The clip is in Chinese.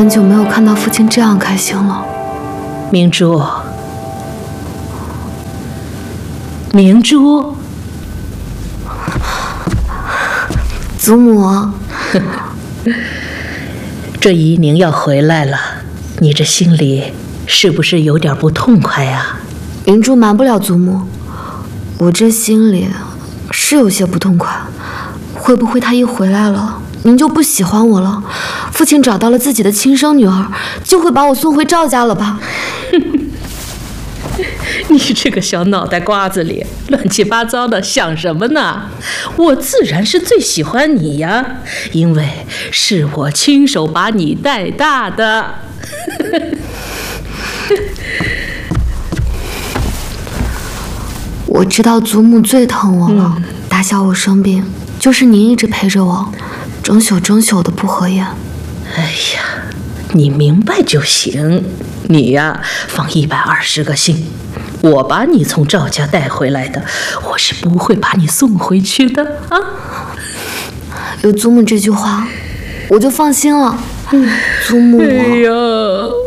很久没有看到父亲这样开心了。 明珠，明珠， 祖母， 这怡宁要回来了，你这心里是不是有点不痛快啊？ 明珠瞒不了祖母，我这心里是有些不痛快。会不会他一回来了，您就不喜欢我了？父亲找到了自己的亲生女儿，就会把我送回赵家了吧？ 你这个小脑袋瓜子里乱七八糟的想什么呢？我自然是最喜欢你呀，因为是我亲手把你带大的。 我知道祖母最疼我了，打小我生病，就是您一直陪着我，整宿的不合眼。 哎呀，你明白就行。你呀，放120个心，我把你从赵家带回来的，我是不会把你送回去的啊。 有祖母这句话，我就放心了。祖母， 哎呀。